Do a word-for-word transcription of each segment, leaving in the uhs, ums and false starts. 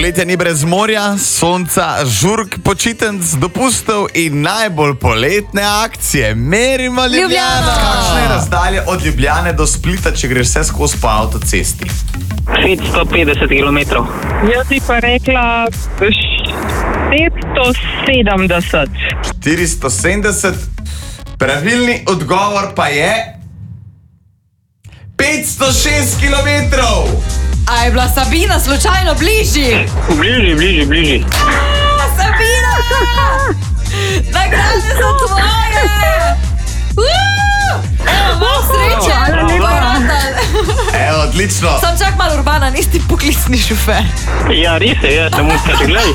Poletje ni brez morja, sonca, žurk, počitenc, dopustov in najbolj poletne akcije. Merimo Ljubljano! Kakšna je razdalja od Ljubljane do Splita, če greš vse skozi po avtocesti? petsto petdeset kilometrov. Jaz bi pa rekla štiristo sedemdeset. štiristo sedemdeset. Pravilni odgovor pa je petsto šest kilometrov. A je bila Sabina slučajno bližji? Bližji, bližji, bližji. A, Sabina! Nagrade so tvoje! Evo, malo sreče! Evo, odlično. Sam čak malo Urbana, nisi poklicni šofer. Ja, res je, jaz sem uskače, glej.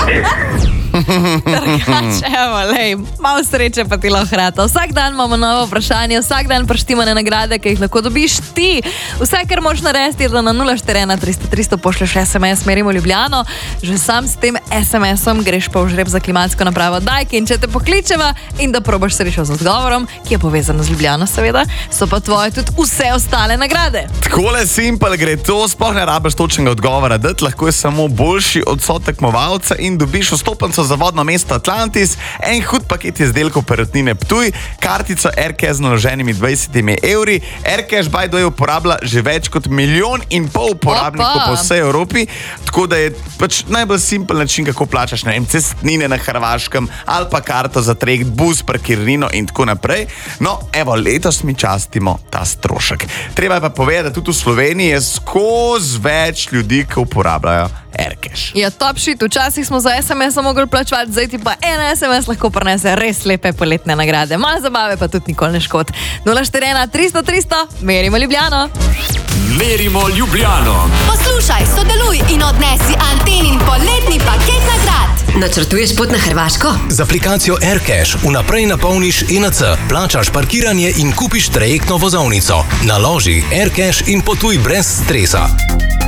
Drugače, evo, lej, malo sreče pa ti lahko hrata. Vsak dan imamo novo vprašanje, vsak dan prštimane nagrade, ki jih lahko dobiš ti. Vse, kar moš narediti, je, da na nula štiri ena tristo tristo pošleš es em es Merimo Ljubljano. Že sam s tem es em esom greš pa v žreb za klimatsko napravo Dajk in če te pokličeva in da probaš srečo z odgovorom, ki je povezan z Ljubljano seveda, so pa tvoje tudi vse ostale nagrade. Takole simpel gre to, sploh ne rabiš točnega odgovora dati, lahko je samo boljši od sotekmovalca in dobiš vstopenco za vodno mesto Atlantis, en hud paket izdelkov Perutnine Ptuj, kartico Aircash z naloženimi dvajsetimi evri. Aircash by the way uporablja že več kot milijon in pol uporabnikov po vsej Evropi, tako da je pač najbolj simpel način, kako plačaš, ne vem, cestnine na Hrvaškem ali pa karto za trajekt, bus, parkirnino in tako naprej. No, evo, letos mi častimo ta strošek. Treba je pa povedati, da tudi v Sloveniji je skozi več ljudi, ki uporabljajo Aircash. Ja, top shit, včasih smo za es em es mogli plačevati, zdaj ti pa en es em es lahko prinese res lepe poletne nagrade. Malo zabave pa tudi nikoli ne škod. nula štiri ena tristo tristo, Merimo Ljubljano. Merimo Ljubljano. Poslušaj, sodeluj in odnesi Antenin poletni paket nagrad. Načrtuješ pot na Hrvaško? Z aplikacijo Aircash vnaprej napolniš en ce, plačaš parkiranje in kupiš trajektno vozovnico. Naloži Aircash in potuj brez stresa.